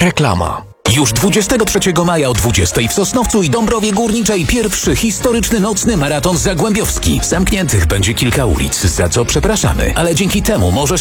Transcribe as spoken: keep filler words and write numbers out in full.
Reklama. Już dwudziestego trzeciego maja o dwudziestej w Sosnowcu i Dąbrowie Górniczej pierwszy historyczny nocny maraton zagłębiowski. Zamkniętych będzie kilka ulic, za co przepraszamy, ale dzięki temu możesz